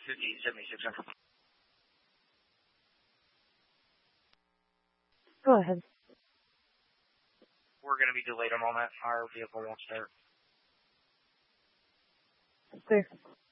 1576. Go ahead. We're going to be delayed on all that. Our vehicle won't start. Clear.